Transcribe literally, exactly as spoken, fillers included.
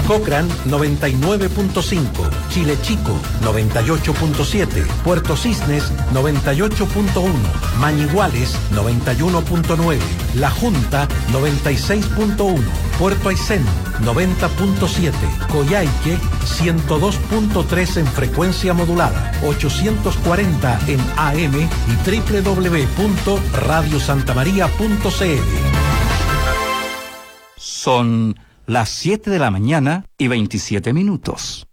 Cochrane noventa y nueve punto cinco, Chile Chico noventa y ocho punto siete, Puerto Cisnes noventa y ocho punto uno, Mañiguales noventa y uno punto nueve, La Junta noventa y seis punto uno, Puerto Aysén noventa punto siete, Coyhaique ciento dos punto tres en frecuencia modulada, ochocientos cuarenta en A M y doble u doble u doble u punto radio santa maría punto c l. Son las siete de la mañana y veintisiete minutos.